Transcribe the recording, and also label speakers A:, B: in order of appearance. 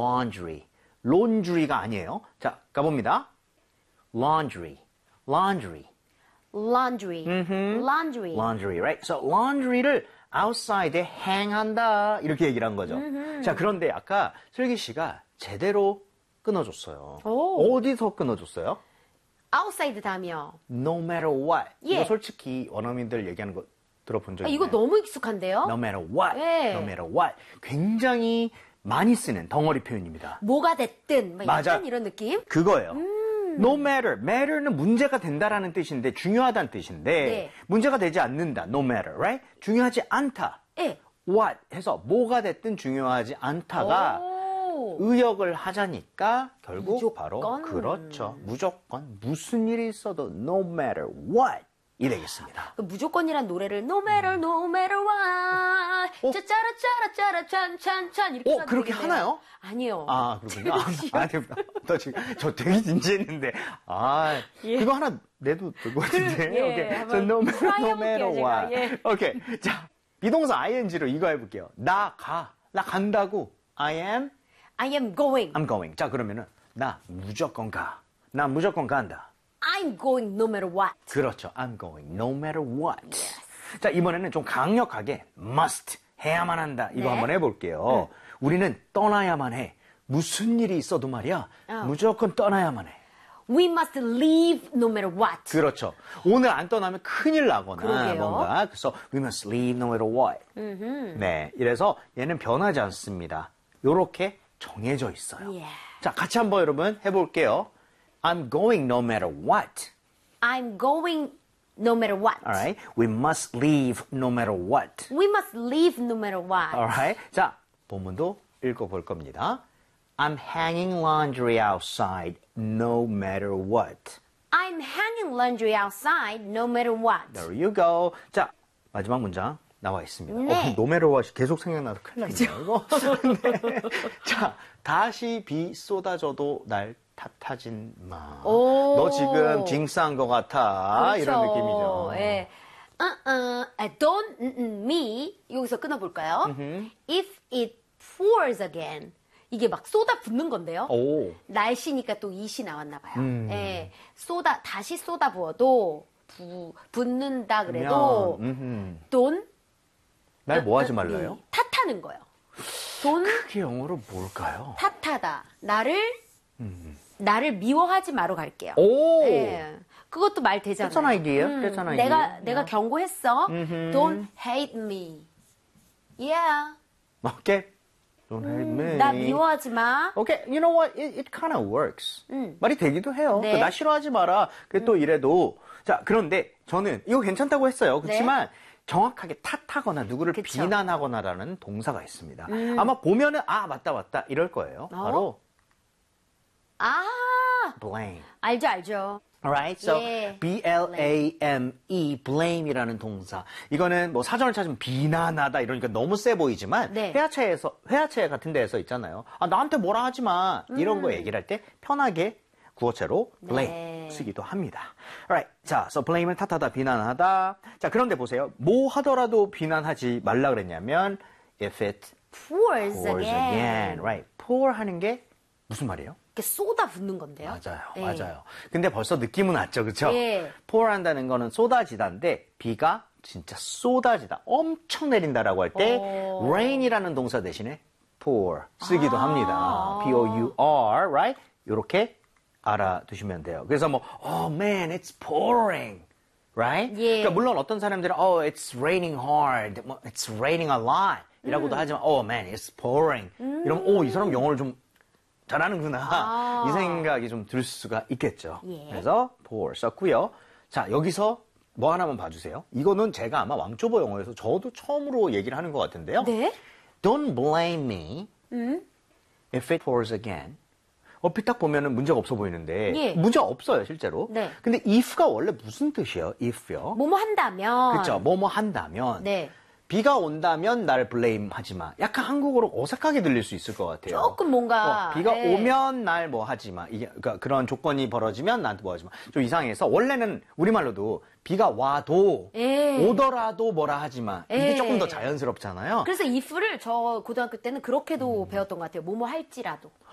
A: laundry. laundry가 아니에요. 자, 가봅니다. laundry, laundry.
B: laundry, laundry.
A: laundry, right? So laundry를 outside에 hang한다 이렇게 얘기를 한 거죠. 자, 그런데 아까 슬기 씨가 제대로 끊어줬어요.
B: 오.
A: 어디서 끊어줬어요?
B: outside 다음이요.
A: No matter what.
B: 예.
A: 이거 솔직히 원어민들 얘기하는 거 들어본 적 있나요?
B: 이거 너무 익숙한데요?
A: No matter what.
B: 네.
A: No matter what. 굉장히 많이 쓰는 덩어리 표현입니다.
B: 뭐가 됐든 막
A: 맞아.
B: 약간 이런 느낌?
A: 그거예요. No matter. matter는 문제가 된다라는 뜻인데 중요하다는 뜻인데
B: 네.
A: 문제가 되지 않는다. No matter, right? 중요하지 않다.
B: 예.
A: What 해서 뭐가 됐든 중요하지 않다가
B: 오.
A: 의역을 하자니까 결국
B: 무조건.
A: 바로 그렇죠. 무조건 무슨 일이 있어도 no matter what 이 되겠습니다.
B: 그 무조건이란 노래를 No matter, no matter what 짜짜라짜라짜라 찬찬찬 이렇게 써도
A: 그렇게
B: 되겠네요.
A: 하나요?
B: 아니요.
A: 아, 그렇군요. 나 지금 저 되게 진지했는데
B: 예.
A: 그거 하나 내도 될 것 같은데.
B: 예,
A: 오케이. So
B: 한번
A: no matter,
B: try
A: no
B: 해볼게요,
A: matter
B: 제가.
A: what.
B: 예.
A: 오케이. 자, 비동사 ing로 이거 해볼게요. 나 간다고. I am
B: going.
A: I'm going. 자, 그러면은 나 무조건 가. 나 무조건 간다.
B: I'm going no matter what.
A: 그렇죠. I'm going no matter what. 자, 이번에는 좀 강력하게 must 해야만 한다. 이거
B: 네.
A: 한번 해볼게요. 우리는 떠나야만 해. 무슨 일이 있어도 말이야. 무조건 떠나야만 해.
B: We must leave no matter what.
A: 그렇죠. 오늘 안 떠나면 큰일 나거나
B: 그러게요.
A: 뭔가. 그래서 we must leave no matter what. 네, 이래서 얘는 변하지 않습니다. 요렇게 정해져 있어요.
B: Yeah.
A: 자, 같이 한번 여러분 해볼게요. I'm going no matter what.
B: I'm going no matter what.
A: Alright. We must leave no matter what.
B: We must leave no matter what.
A: Alright. 자, 본문도 읽어볼 겁니다. I'm hanging laundry outside no matter what.
B: I'm hanging laundry outside no matter what.
A: There you go. 자, 마지막 문장 나와 있습니다.
B: 네.
A: no matter what이 계속 생각나서 큰일 났네요. 이거. 네. 자, 다시 비 쏟아져도 날 탓하진 마.
B: 오.
A: 너 지금 징스한 것 같아.
B: 그렇죠.
A: 이런 느낌이죠.
B: 예. Don't me 여기서 끊어볼까요? If it pours again. 이게 막 쏟아 붓는 건데요.
A: 오.
B: 날씨니까 또 it이 나왔나 봐요. 예. 다시 쏟아 부어도 붓는다 그래도 don't
A: 날 뭐 하지 말라요?
B: 탓하는 거예요. don't
A: 그게 영어로 뭘까요?
B: 탓하다. 나를 미워하지 마로 갈게요.
A: 오.
B: 예. 그것도 말 되잖아요.
A: That's an idea. That's an idea.
B: 내가 경고했어. Don't hate me. Yeah.
A: 오케이. Don't hate me.
B: 나 미워하지 마.
A: Okay, you know what? It kind of works. 말이 되기도 해요.
B: 네.
A: 나 싫어하지 마라. 그게 또 이래도. 자, 그런데 저는 이거 괜찮다고 했어요. 그렇지만 정확하게 탓하거나 누구를
B: 그쵸.
A: 비난하거나라는 동사가 있습니다. 아마 보면은 맞다 이럴 거예요. 바로 blame.
B: 알죠.
A: Alright, so
B: 예.
A: B-L-A-M-E, blame이라는 동사. 이거는 뭐 사전을 찾으면 비난하다 이러니까 너무 세 보이지만
B: 네.
A: 회화체 같은 데에서 있잖아요. 나한테 뭐라 하지 마. 이런 거 얘기를 할 때 편하게 구어체로 blame
B: 네.
A: 쓰기도 합니다. Alright, 자, so blame은 탓하다, 비난하다. 자, 그런데 보세요. 뭐 하더라도 비난하지 말라 그랬냐면 if it
B: pours
A: pours again. Right, pour 하는 게 무슨 말이에요?
B: 이렇게 쏟아 붓는 건데요.
A: 맞아요. 근데 벌써 느낌은 왔죠, 그쵸?
B: 예.
A: pour 한다는 거는 쏟아지다인데, 비가 진짜 쏟아지다, 엄청 내린다라고 할 때, rain이라는 동사 대신에 pour 쓰기도 합니다. P-O-U-R, right? 요렇게 알아두시면 돼요. 그래서 oh man, it's pouring. Right?
B: 예.
A: 그러니까 물론 어떤 사람들은, it's raining hard, it's raining a lot. 이라고도 하지만, oh man, it's pouring. 이러면, 이 사람 영어를 좀 잘하는구나. 이 생각이 좀 들 수가 있겠죠.
B: 예.
A: 그래서 pour 썼고요. 자, 여기서 뭐 하나만 봐주세요. 이거는 제가 아마 왕초보 영어에서 저도 처음으로 얘기를 하는 것 같은데요.
B: 네?
A: Don't blame me if it pours again. 얼핏 딱 보면은 문제가 없어 보이는데
B: 예.
A: 문제 없어요, 실제로.
B: 네.
A: 근데 if가 원래 무슨 뜻이에요? if요.
B: 뭐뭐 한다면.
A: 그렇죠. 뭐뭐 한다면.
B: 네.
A: 비가 온다면 날 블레임 하지 마. 약간 한국어로 어색하게 들릴 수 있을 것 같아요.
B: 조금 뭔가
A: 비가
B: 예.
A: 오면 날 뭐 하지 마. 이게 그러니까 그런 조건이 벌어지면 나한테 뭐 하지 마. 좀 이상해서 원래는 우리말로도 비가 와도
B: 예.
A: 오더라도 뭐라 하지 마. 이게
B: 예.
A: 조금 더 자연스럽잖아요.
B: 그래서 if를 저 고등학교 때는 그렇게도 배웠던 것 같아요. 뭐뭐 할지라도.